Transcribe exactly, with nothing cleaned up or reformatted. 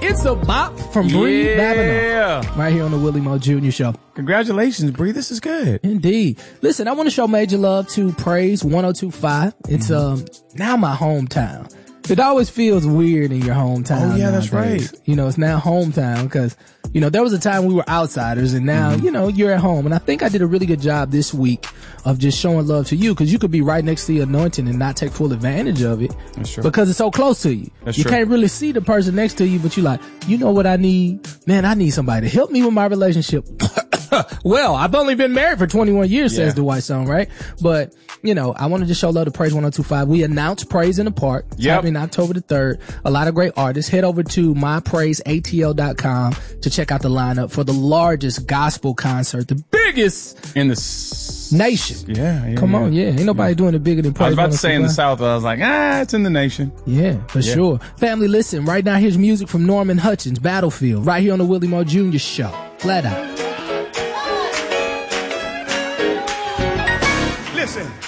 It's a bop from Bree Yeah. Babineau. Right here on the Willie Mo Junior Show. Congratulations, Bree. This is good. Indeed. Listen, I want to show major love to Praise one oh two point five. It's Mm-hmm. um now my hometown. It always feels weird in your hometown. Oh, yeah, that's nowadays. right. You know, it's now hometown because, you know, there was a time we were outsiders and now, Mm-hmm. you know, you're at home. And I think I did a really good job this week of just showing love to you because you could be right next to the anointing and not take full advantage of it. That's true. Because it's so close to you. That's you true. can't really see the person next to you, but you're like, you know what I need? Man, I need somebody to help me with my relationship. Well, I've only been married for twenty-one years, Yeah. says the white song, right? But, you know, I wanted to show love to Praise one oh two point five. We announced Praise in the Park. It's Yep. happening October the third. A lot of great artists. Head over to my praise A T L dot com to check out the lineup for the largest gospel concert, the biggest In the s- nation. Yeah, yeah. Come yeah. on, yeah. Ain't nobody doing it bigger than Praise I was about to say in the one oh two point five. South, but I was like, ah, it's in the nation. Yeah, for Yeah. sure. Family, listen, right now here's music from Norman Hutchins, Battlefield, right here on the Willie Mo Junior Show. Flat out. Listen,